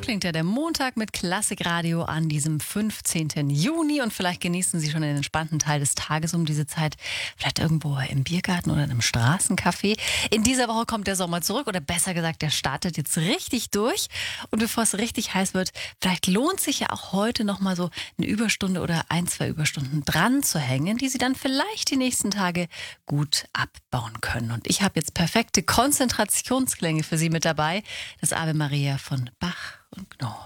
klingt ja der Montag mit Klassikradio an diesem 15. Juni und vielleicht genießen Sie schon den entspannten Teil des Tages um diese Zeit, vielleicht irgendwo im Biergarten oder in einem Straßencafé. In dieser Woche kommt der Sommer zurück oder besser gesagt, der startet jetzt richtig durch und bevor es richtig heiß wird, vielleicht lohnt sich ja auch heute nochmal so eine Überstunde oder 1-2 Überstunden dran zu hängen, die Sie dann vielleicht die nächsten Tage gut abbauen können. Und ich habe jetzt perfekte Konzentrationsklänge für Sie mit dabei. Das Ave Maria von Bach und Knorr.